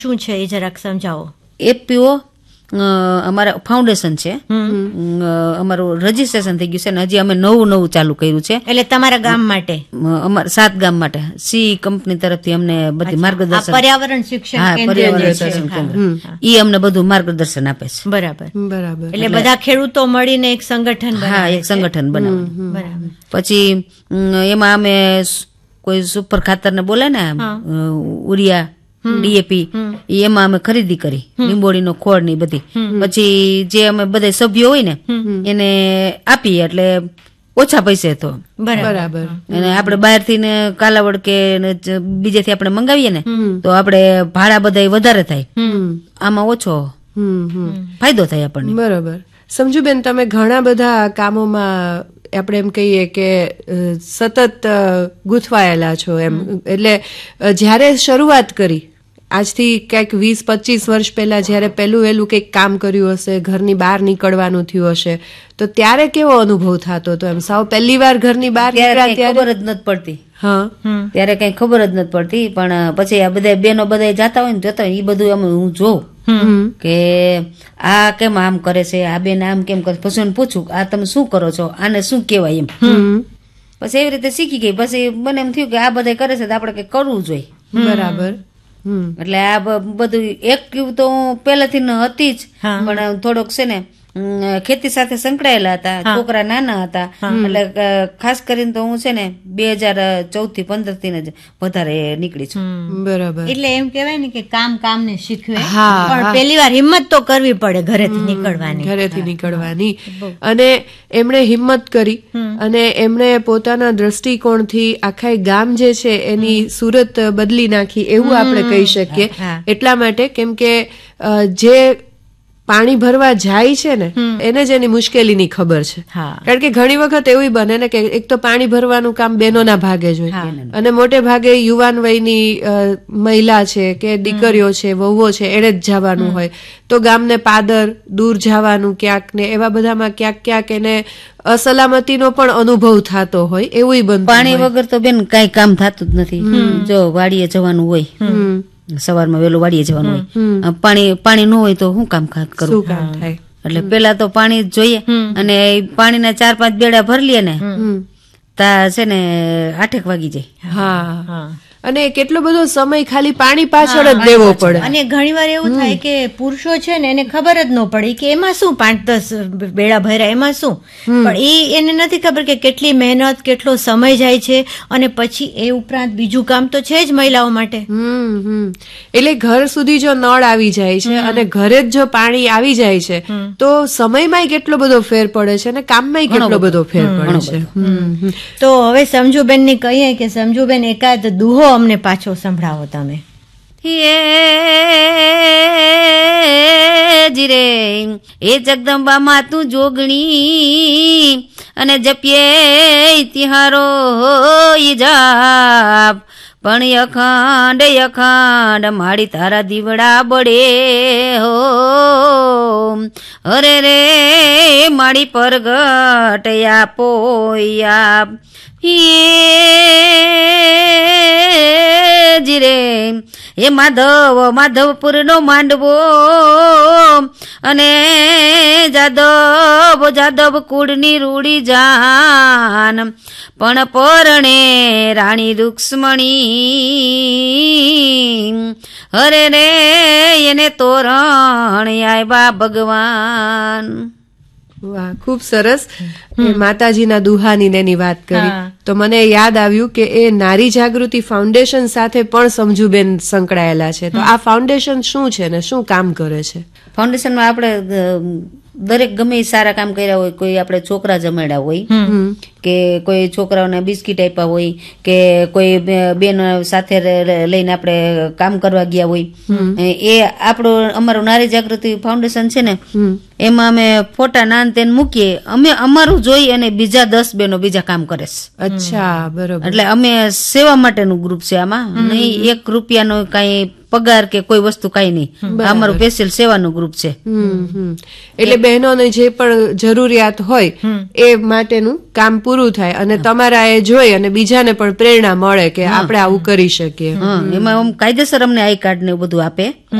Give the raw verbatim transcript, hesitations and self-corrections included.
શું છે એ જરાક સમજાવો. એફપીઓ અમારા ફાઉન્ડેશન છે, અમારું રજીસ્ટ્રેશન થઈ ગયું છે ને હજી અમે નવું નવું ચાલુ કર્યું છે. એટલે તમારા ગામ માટે, અમારા સાત ગામ માટે સી કંપની તરફથી અમને બધી માર્ગદર્શન, પર્યાવરણ શિક્ષણ કેન્દ્ર ઈ અમને બધું માર્ગદર્શન આપે છે. બરાબર બરાબર. એટલે બધા ખેડૂતો મળીને એક સંગઠન, હા એક સંગઠન બનાવે. બરાબર. પછી એમાં અમે કોઈ સુપર ખાતર ને બોલે ને ઉરિયા, ડીએપી, એમાં અમે ખરીદી કરી, લીંબોડીનો ખોળ ની બધી. પછી જે અમે બધા સભ્યો હોય ને એને આપીએ એટલે ઓછા પૈસે તો બરાબર. અને આપણે બહાર થી ને કાલાવડ કે બીજેથી આપણે મંગાવીએ ને તો આપણે ભાડા બધા વધારે થાય, આમાં ઓછો ફાયદો થાય આપણને. બરાબર. સમજુબેન, તમે ઘણા બધા કામોમાં આપણે એમ કહીએ કે સતત ગૂંથવાયેલા છો એમ, એટલે જયારે શરૂઆત કરી આજથી કંઈક વીસ પચીસ વર્ષ પહેલા જયારે પહેલું વહેલું કંઈક કામ કર્યું હશે, ઘરની બહાર નીકળવાનું થયું હશે, તો ત્યારે કેવો અનુભવ થતો હતો? એમ સાવ પહેલી વાર ઘરની બહાર નીકળ્યા ત્યારે ખબર જ નથી પડતી. હા, ત્યારે કઈ ખબર જ નથી પડતી. પણ પછી આ બધા બેનો બધા જાતા હોય ને જતા હોય એ બધું અમે હું જોઉં કે આ કેમ આમ કરે છે, આ બેન આમ કેમ કરે. પછી પૂછું આ તમે શું કરો છો, આને શું કેવાય એમ. પછી એવી રીતે શીખી ગઈ. પછી મને એમ થયું કે આ બધા કરે છે તો આપડે કઈ કરવું જોઈએ. બરાબર. એટલે આ બધું એક્ટિવ તો હું પહેલાથી હતી જ, પણ થોડોક છે ને ખેતી સાથે સંકળાયેલા હતા, છોકરા નાના હતા, એટલે ખાસ કરીને તો હું છે ને બે હજાર ચૌદ થી પંદર થી જ વધારે નીકળી છું. બરાબર. એટલે એમ કેવાય ને કે કામ કામ ને શીખવે, પણ પહેલી વાર હિંમત તો કરવી પડે ઘરેથી નીકળવાની, ઘરેથી નીકળવાની. અને એમણે હિંમત કરી અને એમણે પોતાના દ્રષ્ટિકોણથી આખા ગામ જે છે એની સુરત બદલી નાખી એવું આપણે કહી શકીએ. એટલા માટે કેમ કે જે પાણી ભરવા જાય છે ને એને જ એની મુશ્કેલીની ખબર છે. કારણ કે ઘણી વખત એવું બને ને કે એક તો પાણી ભરવાનું કામ બહેનોના ભાગે જ હોય, અને મોટે ભાગે યુવાન વયની મહિલા છે કે દીકરીઓ છે, વહુઓ છે, એને જ જવાનું હોય. તો ગામને પાદર દૂર જવાનું ક્યાંક ને એવા બધામાં ક્યાંક ક્યાંક એને અસલામતીનો પણ અનુભવ થતો હોય એવું બનતું. પાણી વગર તો બેન કઈ કામ થતું જ નથી. જો વાડીએ જવાનું હોય, સવારમાં વહેલું વાડીએ જવાનું હોય, પાણી પાણી ન હોય તો શું કામ કરવું? થાય એટલે પેલા તો પાણી જ જોઈએ. અને પાણીના ચાર પાંચ બેડા ભરી લે ને તા છે ને આઠેક વાગી જાય. હા, અને કેટલો બધો સમય ખાલી પાણી પાછળ જ દેવો પડે. અને ઘણી વાર એવું થાય કે પુરુષો છે ને એને ખબર જ ન પડી કે એમાં શું પાંચ દસ બેડા ભર્યા એમાં શું, પણ એ એને નથી ખબર કે કેટલી મહેનત કેટલો સમય જાય છે. અને પછી એ ઉપરાંત બીજું કામ તો છે જ મહિલાઓ માટે. હમ એટલે ઘર સુધી જો નળ આવી જાય છે અને ઘરે જ જો પાણી આવી જાય છે તો સમયમાં કેટલો બધો ફેર પડે છે અને કામમાં કેટલો બધો ફેર પડે છે. તો હવે સમજુબેન ને કહીએ કે સમજુબેન એકાદ દુહો અમને પાછો સંભળાવો તમે. જીરે એ જગદંબા માં તું જોગણી અને જપીએ તિહારો જાપ, પણ અખંડ અખંડ માડી તારા દીવડા બળે હો. અરે રે માડી પરગટ આપો આપ જીરે એ માધવ માધવપુર નો માંડવો અને જાદવ જાદવ કુળની રૂડી જાન, પણ પરણે રાણી રૂક્ષ્મણી. હરે રે એને તોરણ આવ્યા ભગવાન. વાહ, ખૂબ સરસ. માતાજીના દુહાની એની વાત કરી તો મને યાદ આવ્યું કે એ નારી જાગૃતિ ફાઉન્ડેશન સાથે પણ સમજુબેન સંકળાયેલા છે. તો આ ફાઉન્ડેશન શું છે ને શું કામ કરે છે? ફાઉન્ડેશનમાં આપણે દરેક ગમે સારા કામ કર્યા હોય, કોઈ આપણે છોકરા જમાડ્યા હોય કે કોઈ છોકરાઓને બિસ્કીટ આપ્યા હોય કે કોઈ બેન સાથે લઈને આપણે કામ કરવા ગયા હોય, એ આપણું અમારું નારી જાગૃતિ ફાઉન્ડેશન છે ને એમાં અમે ફોટા નાન તેન મૂકીએ. અમે અમારું જોઈ અને બીજા દસ બેનો બીજા કામ કરે છે. અચ્છા, બરોબર. એટલે અમે સેવા માટેનું ગ્રુપ છે આમાં, નહીં એક રૂપિયાનો કઈ પગાર કે કોઈ વસ્તુ કઈ નહીં. આ અમારું સ્પેશિયલ સેવાનું ગ્રુપ છે. હમ હમ. એટલે બહેનોને જે પણ જરૂરિયાત હોય એ માટેનું કામ પૂરું થાય અને તમારા એ જોઈ અને બીજાને પણ પ્રેરણા મળે કે આપણે આવું કરી શકીએ. એમાં કાયદેસર અમને આઈ કાર્ડ ને એવું બધું આપે.